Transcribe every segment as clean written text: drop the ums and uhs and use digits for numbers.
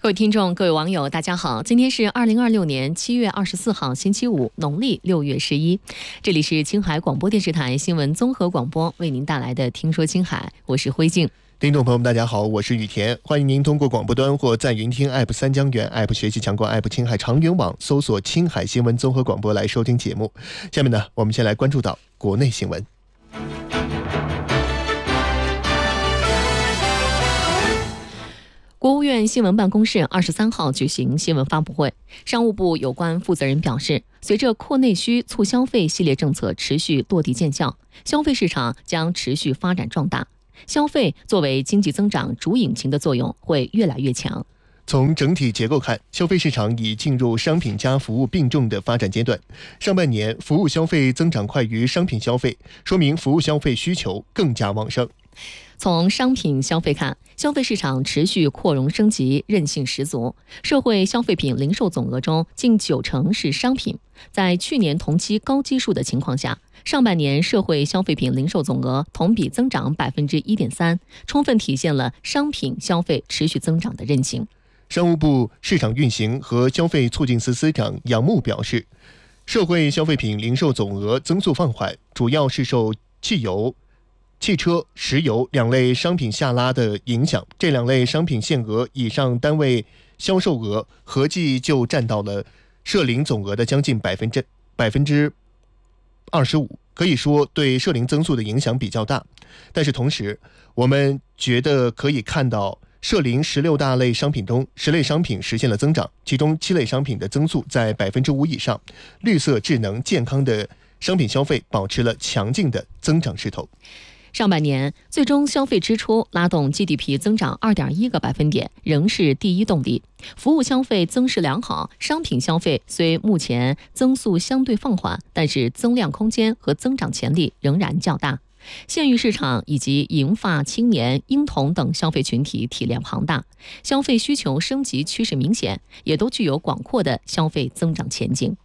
各位听众、各位网友，大家好！今天是2026年7月24号，星期五，农历6月11。这里是青海广播电视台新闻综合广播为您带来的《听说青海》，我是辉静。 听众朋友们，大家好，我是雨田，欢迎您通过广播端或在云听 App 三江源 App 学习强国 App 青海长云网搜索青海新闻综合广播来收听节目。下面呢，我们先来关注到国内新闻。 国务院新闻办公室23号举行新闻发布会，商务部有关负责人表示，随着扩内需、促消费系列政策持续落地见效，消费市场将持续发展壮大，消费作为经济增长主引擎的作用会越来越强。 从整体结构看，消费市场已进入商品加服务并重的发展阶段。上半年服务消费增长快于商品消费，说明服务消费需求更加旺盛。 从商品消费看，消费市场持续扩容升级，韧性十足。社会消费品零售总额中近90%是商品。在去年同期高基数的情况下，上半年社会消费品零售总额同比增长1.3%，充分体现了商品消费持续增长的韧性。 商务部市场运行和消费促进司司长杨牧表示，社会消费品零售总额增速放缓，主要是受汽油、汽车、石油两类商品下拉的影响，这两类商品限额以上单位销售额合计就占到了社零总额的将近25%，可以说对社零增速的影响比较大。但是同时，我们觉得可以看到社零16大类商品中，10类商品实现了增长，其中7类商品的增速在5%以上，绿色、智能、健康的商品消费保持了强劲的增长势头。 上半年最终消费支出拉动 GDP 增长2.1个百分点，仍是第一动力。服务消费增势良好，商品消费虽目前增速相对放缓，但是增量空间和增长潜力仍然较大。县域市场以及银发、青年、婴童等消费群体体量庞大，消费需求升级趋势明显，也都具有广阔的消费增长前景。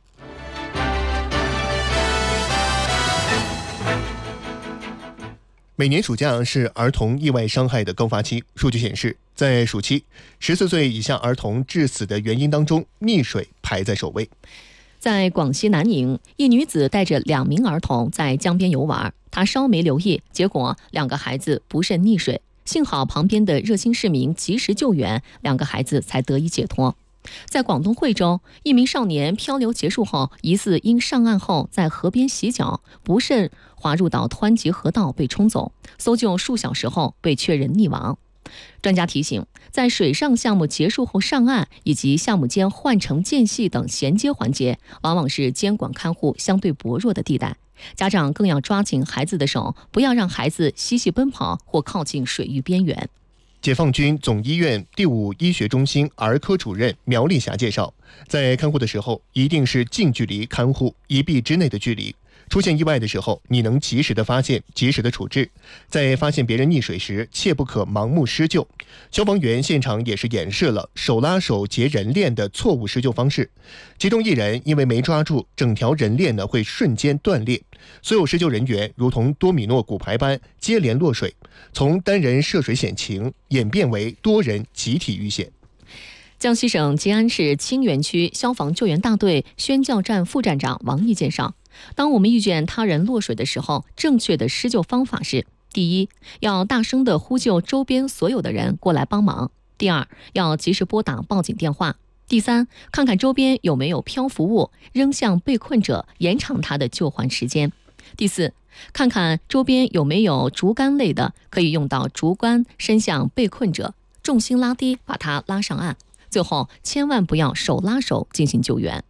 每年暑假是儿童意外伤害的高发期，数据显示，在暑期14岁以下儿童致死的原因当中，溺水排在首位。 在广西南宁，一女子带着2名儿童在江边游玩，她稍没留意，结果2个孩子不慎溺水，幸好旁边的热心市民及时救援，2个孩子才得以解脱。在广东惠州，一名少年漂流结束后，疑似因上岸后在河边洗脚，不慎滑入到湍急河道被冲走，搜救数小时后被确认溺亡。专家提醒，在水上项目结束后上岸以及项目间换乘间隙等衔接环节，往往是监管看护相对薄弱的地带，家长更要抓紧孩子的手，不要让孩子嬉戏奔跑或靠近水域边缘。 解放军总医院第5医学中心儿科主任苗丽霞介绍，在看护的时候一定是近距离看护，1臂之内的距离。出现意外的时候，你能及时的发现，及时的处置。在发现别人溺水时，切不可盲目施救。消防员现场也是演示了手拉手结人链的错误施救方式，其中1人因为没抓住，整条人链呢会瞬间断裂。所有施救人员如同多米诺骨牌般接连落水，从单人涉水险情演变为多人集体遇险。 江西省吉安市清源区消防救援大队宣教站副站长王毅介绍，当我们遇见他人落水的时候，正确的施救方法是：第一，要大声地呼救周边所有的人过来帮忙；第二，要及时拨打报警电话；第三，看看周边有没有漂浮物，扔向被困者，延长他的救援时间；第四，看看周边有没有竹竿类的，可以用到竹竿伸向被困者，重心拉低，把他拉上岸。最后，千万不要手拉手进行救援。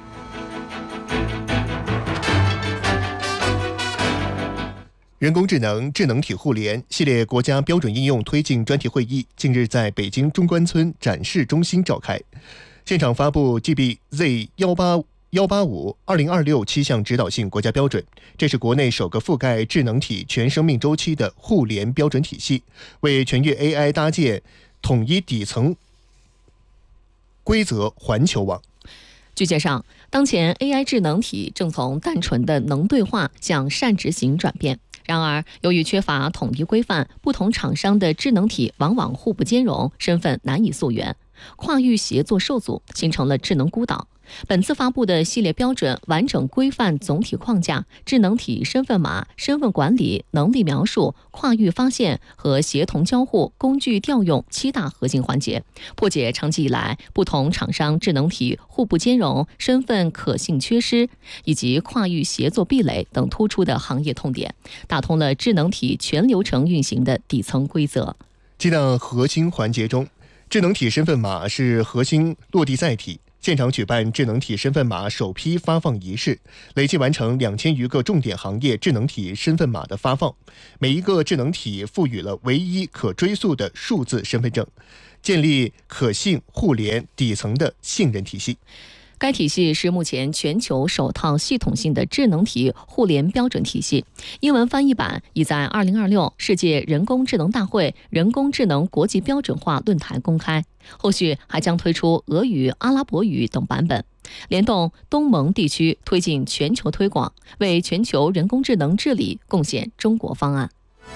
人工智能、智能体互联系列国家标准应用推进专题会议近日在北京中关村展示中心召开，现场发布 GBZ185 2026 7项指导性国家标准，这是国内首个覆盖智能体全生命周期的互联标准体系，为全域 AI 搭建统一底层规则环球网。 据介绍，当前 AI 智能体正从单纯的能对话向善执行转变， 然而，由于缺乏统一规范，不同厂商的智能体往往互不兼容，身份难以溯源，跨域协作受阻，形成了智能孤岛。本次发布的系列标准完整规范总体框架、智能体身份码、身份管理、能力描述、跨域发现和协同交互、工具调用7大核心环节，破解长期以来不同厂商智能体互不兼容、身份可信缺失以及跨域协作壁垒等突出的行业痛点，打通了智能体全流程运行的底层规则。 7大核心环节中，智能体身份码是核心落地载体。现场举办智能体身份码首批发放仪式，累计完成2000余个重点行业智能体身份码的发放。每一个智能体赋予了唯一可追溯的数字身份证，建立可信互联底层的信任体系。 该体系是目前全球首套系统性的智能体互联标准体系，英文翻译版已在2026世界人工智能大会人工智能国际标准化论坛公开，后续还将推出俄语、阿拉伯语等版本，联动东盟地区推进全球推广，为全球人工智能治理贡献中国方案。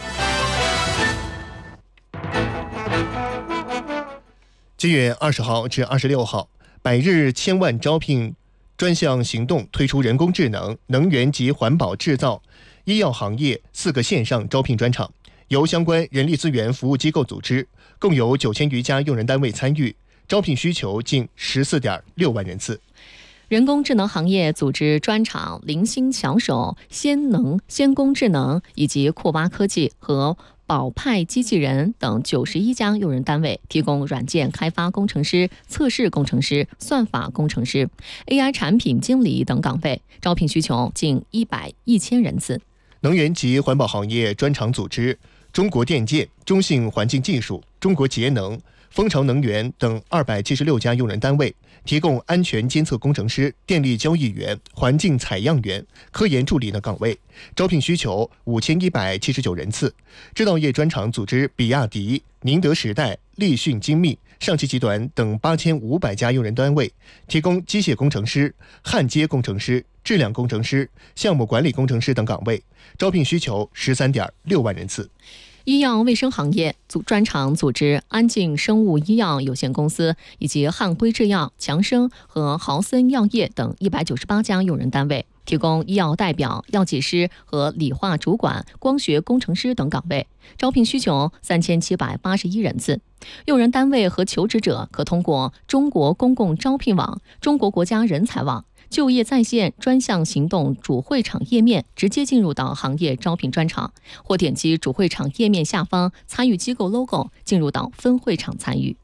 7月20号至26号，100日千万招聘专项行动推出人工智能、能源及环保制造、医药行业4个线上招聘专场，由相关人力资源服务机构组织，共有9000余家用人单位参与，招聘需求近14.6万人次。 人工智能行业组织专场零星巧手、先工智能以及库巴科技和宝派机器人等91家用人单位提供软件开发工程师、测试工程师、算法工程师、AI 产品经理等岗位，招聘需求近1000人次。 能源及环保行业专场组织中国电建、中信环境技术、中国节能、蜂巢能源等276家用人单位提供安全监测工程师、电力交易员、环境采样员、科研助理等岗位，招聘需求5179人次。制造业专场组织比亚迪、宁德时代、立讯精密、上汽集团等8500家用人单位提供机械工程师、焊接工程师、质量工程师、项目管理工程师等岗位，招聘需求13.6万人次。 医药卫生行业专场组织安进生物医药有限公司以及汉辉制药、强生和豪森药业等198家用人单位，提供医药代表、药剂师和理化主管、光学工程师等岗位，招聘需求3781人次。用人单位和求职者可通过中国公共招聘网、中国国家人才网、就业在线专项行动主会场页面直接进入到行业招聘专场，或点击主会场页面下方参与机构 logo 进入到分会场参与。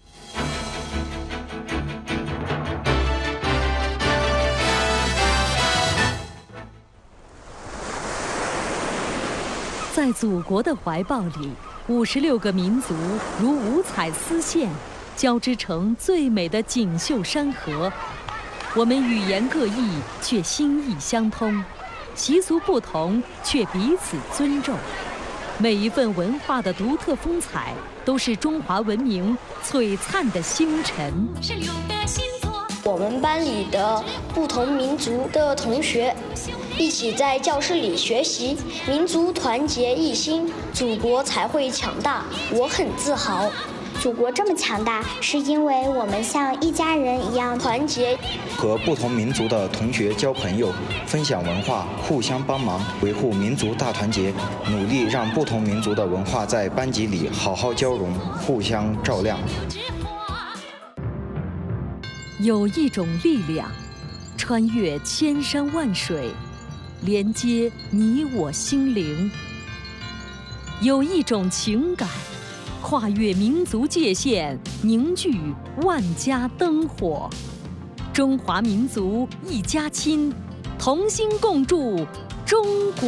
在祖国的怀抱里，56个民族如五彩丝线，交织成最美的锦绣山河。我们语言各异，却心意相通；习俗不同，却彼此尊重。每一份文化的独特风采，都是中华文明璀璨的星辰。 我们班里的不同民族的同学一起在教室里学习，民族团结一心，祖国才会强大。我很自豪。 祖国这么强大，是因为我们像一家人一样团结。 和不同民族的同学交朋友，分享文化，互相帮忙，维护民族大团结，努力让不同民族的文化在班级里好好交融，互相照亮。 有一种力量，穿越千山万水，连接你我心灵；有一种情感，跨越民族界限，凝聚万家灯火。中华民族一家亲，同心共筑中国。